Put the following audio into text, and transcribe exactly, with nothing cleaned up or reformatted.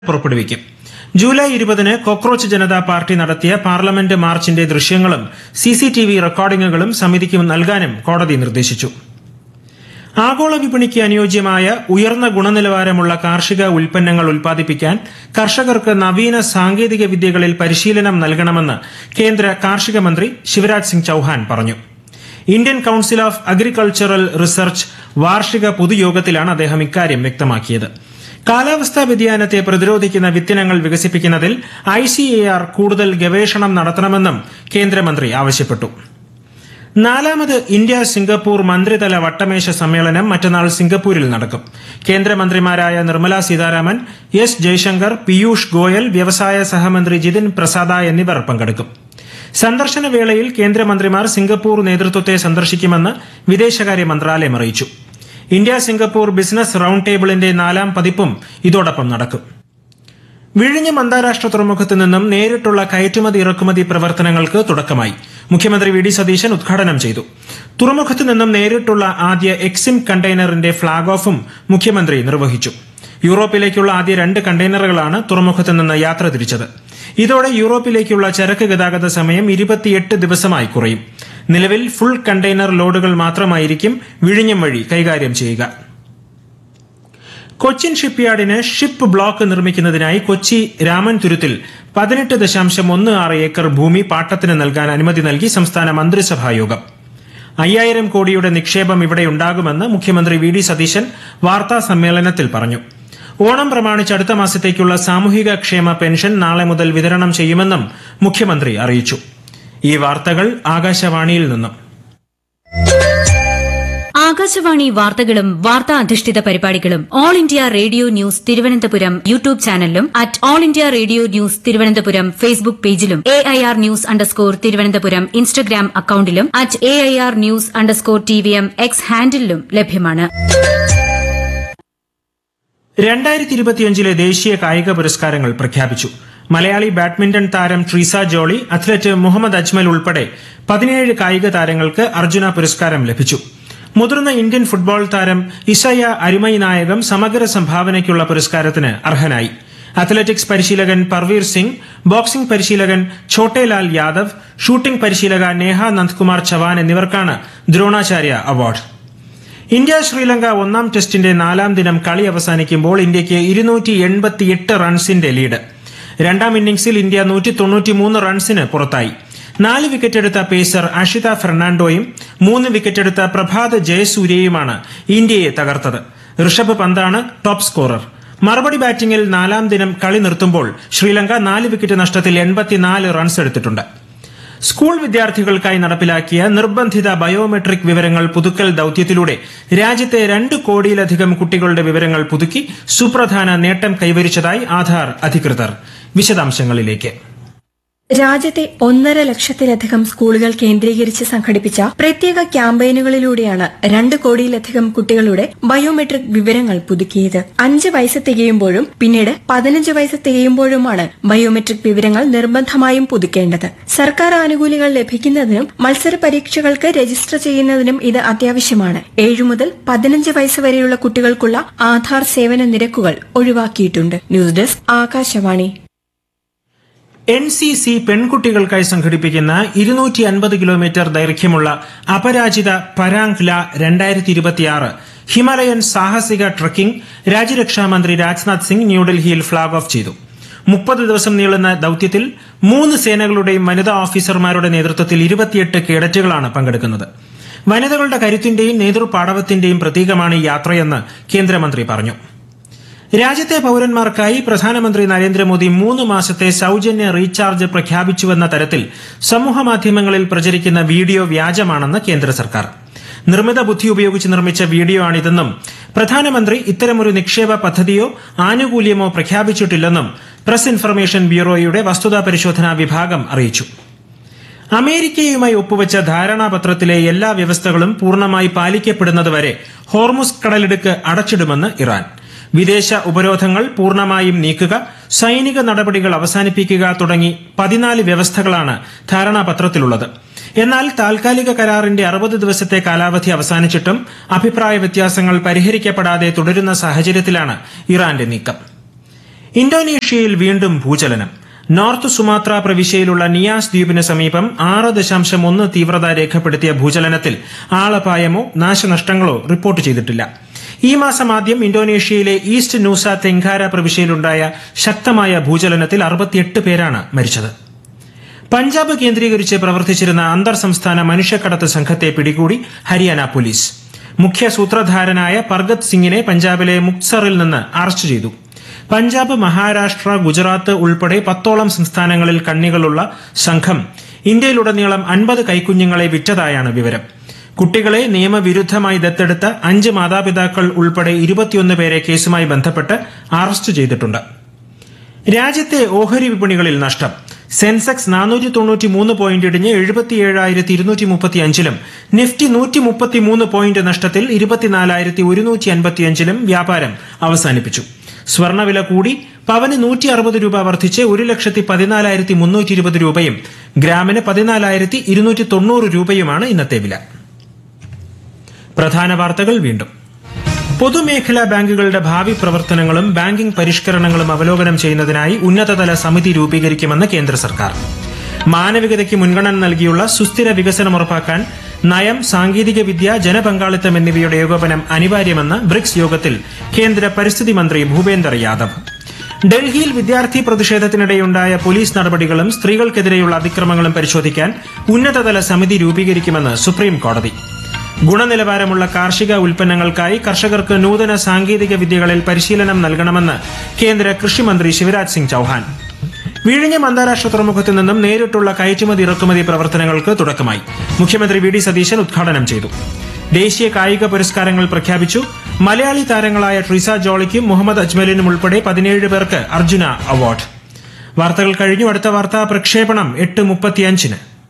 പുറപ്പെടുവിക്കും. ജൂലൈ ഇരുപതിന് cockroach Janata party നടത്തിയ പാർലമെന്റ് മാർച്ചിന്റെ ദൃശ്യങ്ങളും സിസിടിവി റെക്കോർഡിംഗുകളും സമിതിക്ക് നൽകാനും കോടതി നിർദ്ദേശിച്ചു. ആഗോള വിപണിക്ക് അനുയോജ്യമായ ഉയർന്ന ഗുണനിലവാരമുള്ള കാർഷിക ഉൽപ്പന്നങ്ങൾ ഉൽപ്പാദിപ്പിക്കാൻ കർഷകർക്ക് നവീന സാങ്കേതിക വിദ്യകളിൽ പരിശീലനം നൽകണമെന്ന് കേന്ദ്ര കാർഷിക മന്ത്രി ശിവരാജ് സിംഗ് ചൌഹാൻ പറഞ്ഞു. Indian council of agricultural research വാർഷിക പൊതുയോഗത്തിലാണ് അദ്ദേഹം ഇക്കാര്യം വ്യക്തമാക്കിയത്. കാലാവസ്ഥാ വ്യതിയാനത്തെ പ്രതിരോധിക്കുന്ന വിത്തിനങ്ങൾ വികസിപ്പിക്കുന്നതിൽ ഐ സി എ ആർ കൂടുതൽ ഗവേഷണം നടത്തണമെന്നും കേന്ദ്രമന്ത്രി ആവശ്യപ്പെട്ടു. നാലാമത് ഇന്ത്യ സിംഗപ്പൂർ മന്ത്രിതല വട്ടമേശ സമ്മേളനം മറ്റന്നാൾ സിംഗപ്പൂരിൽ നടക്കും. കേന്ദ്രമന്ത്രിമാരായ നിർമ്മല സീതാരാമൻ, എസ് ജയശങ്കർ, പീയൂഷ് ഗോയൽ, വ്യവസായ സഹമന്ത്രി ജിതിൻ പ്രസാദ എന്നിവർ പങ്കെടുക്കും. സന്ദർശന വേളയിൽ കേന്ദ്രമന്ത്രിമാർ സിംഗപ്പൂർ നേതൃത്വത്തെ സന്ദർശിക്കുമെന്ന് വിദേശകാര്യ മന്ത്രാലയം അറിയിച്ചു. ഇന്ത്യ സിംഗപ്പൂർ ബിസിനസ് റൌണ്ട് ടേബിളിന്റെ നാലാം പതിപ്പും ഇതോടൊപ്പം നടക്കും. വിഴിഞ്ഞം അന്താരാഷ്ട്ര തുറമുഖത്ത് നിന്നും നേരിട്ടുള്ള കയറ്റുമതി ഇറക്കുമതി പ്രവർത്തനങ്ങൾക്ക് തുടക്കമായി. മുഖ്യമന്ത്രി വി ഡി സതീശൻ ഉദ്ഘാടനം ചെയ്തു. തുറമുഖത്ത് നിന്നും നേരിട്ടുള്ള ആദ്യ എക്സിം കണ്ടെയ്നറിന്റെ ഫ്ളാഗ് ഓഫും മുഖ്യമന്ത്രി നിർവഹിച്ചു. യൂറോപ്പിലേക്കുള്ള ആദ്യ രണ്ട് കണ്ടെയ്നറുകളാണ് തുറമുഖത്ത് നിന്ന് യാത്ര തിരിച്ചത്. ഇതോടെ യൂറോപ്പിലേക്കുള്ള ചരക്ക് ഗതാഗത സമയം ഇരുപത്തിയെട്ട് ദിവസമായി കുറയും. നിലവിൽ ഫുൾ കണ്ടെയ്നർ ലോഡുകൾ മാത്രമായിരിക്കും വിഴിഞ്ഞം വഴി കൈകാര്യം ചെയ്യുക. കൊച്ചിൻ ഷിപ്പ്യാർഡിന് ഷിപ്പ് ബ്ലോക്ക് നിർമ്മിക്കുന്നതിനായി കൊച്ചി രാമൻതുരുത്തിൽ പതിനെട്ട് ദശാംശം ഒന്ന് ആറ് ഏക്കർ ഭൂമി പാട്ടത്തിന് നൽകാൻ അനുമതി നൽകി സംസ്ഥാന മന്ത്രിസഭായോഗം. അയ്യായിരം കോടിയുടെ നിക്ഷേപം ഇവിടെയുണ്ടാകുമെന്ന് മുഖ്യമന്ത്രി വി ഡി സതീശൻ വാർത്താ സമ്മേളനത്തിൽ പറഞ്ഞു. ഓണം പ്രമാണിച്ച് അടുത്ത മാസത്തേക്കുള്ള സാമൂഹിക ക്ഷേമ പെൻഷൻ നാളെ മുതൽ വിതരണം ചെയ്യുമെന്നും മുഖ്യമന്ത്രി അറിയിച്ചു. ഈ വാർത്തകൾ ആകാശവാണിയിൽ നിന്നും. ആകാശവാണി വാർത്തകളും വാർത്താ അധിഷ്ഠിത പരിപാടികളും all India radio news Thiruvananthapuram YouTube ചാനലിലും at all India radio news Thiruvananthapuram Facebook പേജിലും A I R news underscore Thiruvananthapuram Instagram അക്കൌണ്ടിലും at A I R news underscore T V M X ഹാൻഡിലും ലഭ്യമാണ്. രണ്ടായിരത്തി ഇരുപത്തിയഞ്ചിലെ ദേശീയ കായിക പുരസ്കാരങ്ങൾ പ്രഖ്യാപിച്ചു. മലയാളി ബാഡ്മിന്റൺ താരം ട്രീസ ജോളി, അത്ലറ്റ് മുഹമ്മദ് അജ്മൽ ഉൾപ്പെടെ പതിനേഴ് കായിക താരങ്ങൾക്ക് അർജുന പുരസ്കാരം ലഭിച്ചു. മുതിർന്ന ഇന്ത്യൻ ഫുട്ബോൾ താരം ഇസയ അരിമൈ നായകം സമഗ്ര സംഭാവനയ്ക്കുള്ള പുരസ്കാരത്തിന് അർഹനായി. അത്ലറ്റിക്സ് പരിശീലകൻ പർവീർ സിംഗ്, ബോക്സിംഗ് പരിശീലകൻ ഛോട്ടേലാൽ യാദവ്, ഷൂട്ടിംഗ് പരിശീലക നേഹ നന്ദ്കുമാർ ചവാൻ എന്നിവർക്കാണ് ദ്രോണാചാര്യ അവാർഡ്. ഇന്ത്യ ശ്രീലങ്ക ഒന്നാം ടെസ്റ്റിന്റെ നാലാം ദിനം കളി അവസാനിക്കുമ്പോൾ ഇന്ത്യയ്ക്ക് ഇരുന്നൂറ്റി എൺപത്തിയെട്ട് റൺസിന്റെ ലീഡ്. രണ്ടാം ഇന്നിംഗ്സിൽ ഇന്ത്യ നൂറ്റി തൊണ്ണൂറ്റിമൂന്ന് റൺസിന് പുറത്തായി. നാല് വിക്കറ്റെടുത്ത പേസർ അഷിത ഫെർണാണ്ടോയും മൂന്ന് വിക്കറ്റെടുത്ത പ്രഭാത് ജയസൂര്യയുമാണ് ഇന്ത്യയെ തകർത്തത്. Rishabh പന്താണ് top scorer. മറുപടി ബാറ്റിംഗിൽ നാലാം ദിനം കളി നിർത്തുമ്പോൾ ശ്രീലങ്ക നാല് വിക്കറ്റ് നഷ്ടത്തിൽ എൺപത്തിനാല് റൺസ് എടുത്തിട്ടുണ്ട്. സ്കൂൾ വിദ്യാർത്ഥികൾക്കായി നടപ്പിലാക്കിയ നിർബന്ധിത ബയോമെട്രിക് വിവരങ്ങൾ പുതുക്കൽ ദൌത്യത്തിലൂടെ രാജ്യത്തെ രണ്ട് കോടിയിലധികം കുട്ടികളുടെ വിവരങ്ങൾ പുതുക്കി സുപ്രധാന നേട്ടം കൈവരിച്ചതായി ആധാർ അധികൃതർ. വിശദാംശങ്ങളിലേക്ക്. രാജ്യത്തെ ഒന്നര ലക്ഷത്തിലധികം സ്കൂളുകൾ കേന്ദ്രീകരിച്ച് സംഘടിപ്പിച്ച പ്രത്യേക ക്യാമ്പയിനുകളിലൂടെയാണ് രണ്ട് കോടിയിലധികം കുട്ടികളുടെ ബയോമെട്രിക് വിവരങ്ങൾ പുതുക്കിയത്. അഞ്ച് വയസ്സ് തികയുമ്പോഴും പിന്നീട് പതിനഞ്ച് വയസ്സ് തികയുമ്പോഴുമാണ് ബയോമെട്രിക് വിവരങ്ങൾ നിർബന്ധമായും പുതുക്കേണ്ടത്. സർക്കാർ ആനുകൂല്യങ്ങൾ ലഭിക്കുന്നതിനും മത്സര പരീക്ഷകൾക്ക് രജിസ്റ്റർ ചെയ്യുന്നതിനും ഇത് അത്യാവശ്യമാണ്. ഏഴു മുതൽ പതിനഞ്ച് വയസ്സ് വരെയുള്ള കുട്ടികൾക്കുള്ള ആധാർ സേവന നിരക്കുകൾ ഒഴിവാക്കിയിട്ടുണ്ട്. News desk Akashvani. N C C പെൺകുട്ടികൾക്കായി സംഘടിപ്പിക്കുന്ന ഇരുന്നൂറ്റി അൻപത് കിലോമീറ്റർ ദൈർഘ്യമുള്ള അപരാജിത പരാങ് ല രണ്ടായിരത്തി ഇരുപത്തിയാറ് ഹിമാലയൻ സാഹസിക ട്രക്കിംഗ് രാജ്യരക്ഷാമന്ത്രി രാജ്നാഥ് സിംഗ് ന്യൂഡൽഹിയിൽ ഫ്ളാഗ് ഓഫ് ചെയ്തു. മുപ്പത് ദിവസം നീളുന്ന ദൌത്യത്തിൽ മൂന്ന് സേനകളുടെയും വനിതാ ഓഫീസർമാരുടെ നേതൃത്വത്തിൽ ഇരുപത്തിയെട്ട് കേഡറ്റുകളാണ് പങ്കെടുക്കുന്നത്. വനിതകളുടെ കരുത്തിന്റെയും നേതൃപാടവത്തിന്റെയും പ്രതീകമാണ് ഈ യാത്രയെന്ന് കേന്ദ്രമന്ത്രി പറഞ്ഞു. രാജ്യത്തെ പൌരന്മാർക്കായി പ്രധാനമന്ത്രി നരേന്ദ്രമോദി മൂന്ന് മാസത്തെ സൌജന്യ റീചാർജ് പ്രഖ്യാപിച്ചുവെന്ന തരത്തിൽ സമൂഹമാധ്യമങ്ങളിൽ പ്രചരിക്കുന്ന വീഡിയോ വ്യാജമാണെന്ന് കേന്ദ്ര സർക്കാർ. നിർമ്മിത ബുദ്ധി ഉപയോഗിച്ച് നിർമ്മിച്ച വീഡിയോ ആണിതെന്നും പ്രധാനമന്ത്രി ഇത്തരമൊരു നിക്ഷേപ പദ്ധതിയോ ആനുകൂല്യമോ പ്രഖ്യാപിച്ചിട്ടില്ലെന്നും പ്രസ് ഇൻഫർമേഷൻ ബ്യൂറോയുടെ വസ്തുതാ പരിശോധനാ വിഭാഗം അറിയിച്ചു. അമേരിക്കയുമായി ഒപ്പുവച്ച ധാരണാപത്രത്തിലെ എല്ലാ വ്യവസ്ഥകളും പൂർണ്ണമായി പാലിക്കപ്പെടുന്നതുവരെ ഹോർമുസ് കടലിടുക്ക് അടച്ചിടുമെന്ന് ഇറാൻ. വിദേശ ഉപരോധങ്ങൾ പൂർണ്ണമായും നീക്കുക, സൈനിക നടപടികൾ അവസാനിപ്പിക്കുക തുടങ്ങി പതിനാല് വ്യവസ്ഥകളാണ് ധാരണാപത്രത്തിലുള്ളത്. എന്നാൽ താൽക്കാലിക കരാറിന്റെ അറുപത് ദിവസത്തെ കാലാവധി അവസാനിച്ചിട്ടും അഭിപ്രായ വ്യത്യാസങ്ങൾ പരിഹരിക്കപ്പെടാതെ തുടരുന്ന സാഹചര്യത്തിലാണ് ഇറാന്റെ നീക്കം. ഇന്തോനേഷ്യയിൽ വീണ്ടും ഭൂചലനം. നോർത്ത് സുമാത്ര പ്രവിശ്യയിലുള്ള നിയാസ് ദ്വീപിന് സമീപം ആറ് ദശാംശം ഒന്ന് തീവ്രത രേഖപ്പെടുത്തിയ ഭൂചലനത്തിൽ ആളപായമോ നാശനഷ്ടങ്ങളോ റിപ്പോർട്ട് ചെയ്തിട്ടില്ല. ഈ മാസം ആദ്യം ഇന്തോനേഷ്യയിലെ ഈസ്റ്റ് നൂസ തെങ്കാര പ്രവിശ്യയിലുണ്ടായ ശക്തമായ ഭൂചലനത്തിൽ അറുപത്തിയെട്ട് പേരാണ് മരിച്ചത്. പഞ്ചാബ് കേന്ദ്രീകരിച്ച് പ്രവർത്തിച്ചിരുന്ന അന്തർ സംസ്ഥാന മനുഷ്യക്കടത്ത് സംഘത്തെ പിടികൂടി ഹരിയാന പോലീസ്. മുഖ്യ സൂത്രധാരനായ പർഗത് സിംഗിനെ പഞ്ചാബിലെ മുക്സറിൽ നിന്ന് അറസ്റ്റ് ചെയ്തു. പഞ്ചാബ്, മഹാരാഷ്ട്ര, ഗുജറാത്ത് ഉൾപ്പെടെ പത്തോളം സംസ്ഥാനങ്ങളിൽ കണ്ണികളുള്ള സംഘം ഇന്ത്യയിലുടനീളം അൻപത് കൈക്കുഞ്ഞുങ്ങളെ വിറ്റതായാണ് വിവരം. കുട്ടികളെ നിയമവിരുദ്ധമായി ദത്തെടുത്ത അഞ്ച് മാതാപിതാക്കൾ ഉൾപ്പെടെ ഇരുപത്തിയൊന്ന് പേരെ കേസുമായി ബന്ധപ്പെട്ട് അറസ്റ്റ് ചെയ്തിട്ടുണ്ട്. രാജ്യത്തെ ഓഹരി വിപണികളിൽ നഷ്ടം. സെൻസെക്സ് നാനൂറ്റി തൊണ്ണൂറ്റി മൂന്ന് പോയിന്റ് ഇടിഞ്ഞ് എഴുപത്തിയേഴായിരത്തി ഇരുന്നൂറ്റി മുപ്പത്തി അഞ്ചിലും നിഫ്റ്റി നൂറ്റി മുപ്പത്തിമൂന്ന് പോയിന്റ് നഷ്ടത്തിൽ ഇരുപത്തിനാലായിരത്തി ഒരുന്നൂറ്റി അൻപത്തിയഞ്ചിലും വ്യാപാരം അവസാനിപ്പിച്ചു. സ്വർണ്ണവില കൂടി. പവന് നൂറ്റി അറുപത് രൂപ വർദ്ധിച്ച് ഒരു ലക്ഷത്തി പതിനാലായിരത്തി മുന്നൂറ്റി ഇരുപത് രൂപയും ഗ്രാമിന് പതിനാലായിരത്തി ഇരുന്നൂറ്റി തൊണ്ണൂറ് രൂപയുമാണ് ഇന്നത്തെ വില. പ്രധാന വാർത്തകൾ വീണ്ടും. പൊതുമേഖലാ ബാങ്കുകളുടെ ഭാവി പ്രവർത്തനങ്ങളും ബാങ്കിംഗ് പരിഷ്കരണങ്ങളും അവലോകനം ചെയ്യുന്നതിനായി ഉന്നതതല സമിതി രൂപീകരിക്കുമെന്ന് കേന്ദ്ര സർക്കാർ. മാനവികതയ്ക്ക് മുൻഗണന നൽകിയുള്ള സുസ്ഥിര വികസനം ഉറപ്പാക്കാൻ നയം, സാങ്കേതിക വിദ്യ, ജനപങ്കാളിത്തം എന്നിവയുടെ ഏകോപനം അനിവാര്യമെന്ന് ബ്രിക്സ് യോഗത്തിൽ കേന്ദ്ര പരിസ്ഥിതി മന്ത്രി ഭൂപേന്ദർ യാദവ്. ഡൽഹിയിൽ വിദ്യാർത്ഥി പ്രതിഷേധത്തിനിടെയുണ്ടായ പോലീസ് നടപടികളും സ്ത്രീകൾക്കെതിരെയുള്ള അതിക്രമങ്ങളും പരിശോധിക്കാൻ ഉന്നതതല സമിതി രൂപീകരിക്കുമെന്ന് സുപ്രീം കോടതി. ഗുണനിലവാരമുള്ള കാർഷിക ഉൽപ്പന്നങ്ങൾക്കായി കർഷകർക്ക് നൂതന സാങ്കേതിക വിദ്യകളിൽ പരിശീലനം നൽകണമെന്ന് കേന്ദ്ര കൃഷിമന്ത്രി ശിവരാജ് സിംഗ് ചൌഹാൻ. വിഴിഞ്ഞം അന്താരാഷ്ട്ര തുറമുഖത്തു നിന്നും നേരിട്ടുള്ള കയറ്റുമതി ഇറക്കുമതി പ്രവർത്തനങ്ങൾക്ക് തുടക്കമായി. മുഖ്യമന്ത്രി വി ഡി സതീശൻ ഉദ്ഘാടനം ചെയ്തു. ദേശീയ കായിക പുരസ്കാരങ്ങൾ പ്രഖ്യാപിച്ചു. മലയാളി താരങ്ങളായ ട്രിസ ജോളിക്കും മുഹമ്മദ് അജ്മലിനും ഉൾപ്പെടെ പതിനേഴ് പേർക്ക് അർജുന അവാർഡ്. വാർത്തകൾ കഴിഞ്ഞു. അടുത്ത വാർത്താ പ്രക്ഷേപണം എട്ട് മുപ്പത്തിയഞ്ചിന്.